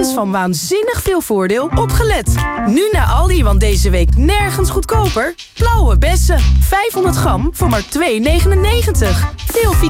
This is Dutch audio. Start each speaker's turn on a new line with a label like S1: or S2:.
S1: prijsjes van waanzinnig veel voordeel opgelet. Nu naar Aldi, want deze week nergens goedkoper. Blauwe bessen, 500 gram voor maar €2,99. Veel